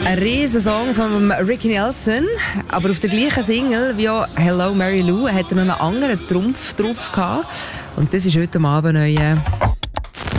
Ein riesen Song von Ricky Nelson, aber auf der gleichen Single wie auch Hello Mary Lou hat er noch einen anderen Trumpf drauf gehabt. Und das ist heute Abend euer